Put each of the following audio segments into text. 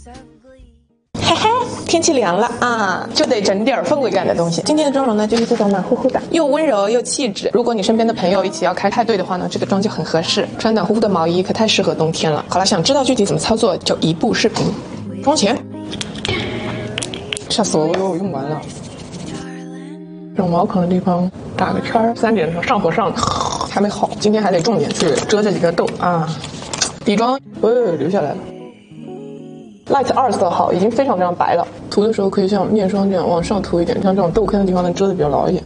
嘿嘿，天气凉了啊，就得整点氛围感的东西。今天的妆容呢，就是这种暖乎乎的，又温柔又气质。如果你身边的朋友一起要开派对的话呢，这个妆就很合适。穿暖乎乎的毛衣可太适合冬天了。好了，想知道具体怎么操作，就一部视频。妆前，吓死我，我用完了。有毛孔的地方打个圈儿，3点上火上还没好，今天还得重点去遮这几个痘啊。底妆留下来了。Light 2色号已经非常非常白了，涂的时候可以像面霜这样往上涂一点，像这种痘坑的地方能遮的比较牢一点。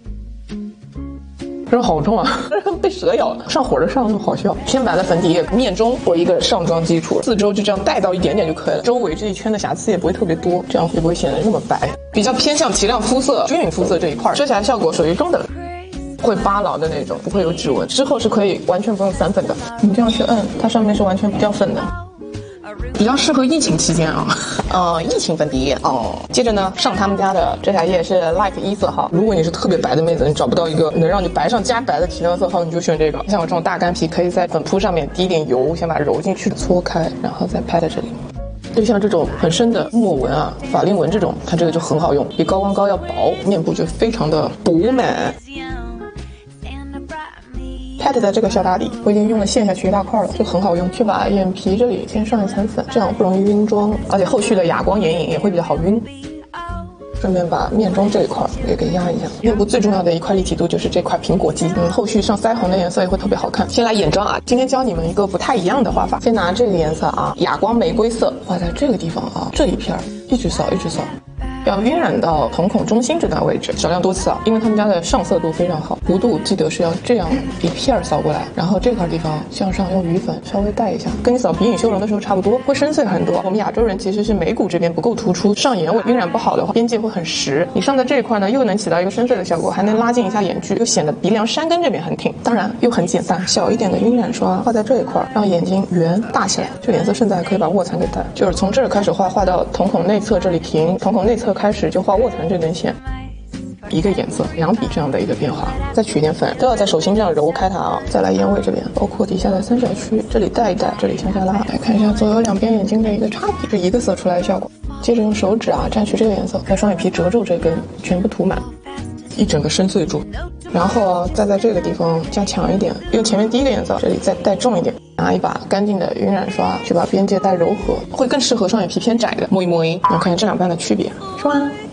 真好重啊，被蛇咬了。上火的上那么好笑。偏白的粉底液面中为一个上妆基础，4周就这样带到一点点就可以了，周围这一圈的瑕疵也不会特别多，这样会不会显得那么白？比较偏向提亮肤色、均匀肤色这一块，遮瑕效果属于中等。会扒牢的那种，不会有指纹。之后是可以完全不用散粉的，你这样去摁，它上面是完全不掉粉的。比较适合疫情期间啊，疫情粉底液哦。接着呢，上他们家的遮瑕液是 Light 1色号。如果你是特别白的妹子，你找不到一个能让你白上加白的提亮色号，你就选这个。像我这种大干皮，可以在粉扑上面滴一点油，先把它揉进去，搓开，然后再拍在这里。就像这种很深的墨纹啊、法令纹这种，它这个就很好用，比高光膏要薄，面部就非常的补满。Pat 在这个小打底，我已经用了陷下去一大块了，就很好用。去把眼皮这里先上一层粉，这样不容易晕妆，而且后续的哑光眼影也会比较好晕。顺便把面中这一块也给压一下。面部最重要的一块立体度就是这块苹果肌，后续上腮红的颜色也会特别好看。先来眼妆啊，今天教你们一个不太一样的画法。先拿这个颜色啊，哑光玫瑰色，画在这个地方啊，这一片一直扫一直扫。要晕染到瞳孔中心这段位置，少量多次啊，因为他们家的上色度非常好，弧度记得是要这样一片扫过来，然后这块地方向上用余粉稍微带一下，跟你扫鼻影修容的时候差不多，会深邃很多。我们亚洲人其实是眉骨这边不够突出，上眼尾晕染不好的话，边界会很实。你上在这一块呢，又能起到一个深邃的效果，还能拉近一下眼距，又显得鼻梁山根这边很挺。当然又很简单，小一点的晕染刷画在这一块，让眼睛圆大起来。这个颜色甚至还可以把卧蚕给带，就是从这儿开始画，画到瞳孔内侧这里停，瞳孔内侧开始就画卧蚕这根线，一个颜色2笔这样的一个变化。再取一点粉，都要在手心这样揉开它啊。再来眼尾这边，包括底下的三角区，这里带一带，这里向下拉。来看一下左右两边眼睛的一个差别，是一个色出来的效果。接着用手指啊蘸取这个颜色，在双眼皮褶皱这根全部涂满，一整个深邃住。然后再在这个地方加强一点，用前面第一个颜色，这里再带重一点。拿一把干净的晕染刷去把边界带柔和，会更适合双眼皮偏窄的。摸一摸，能看见这两半的区别，是吗？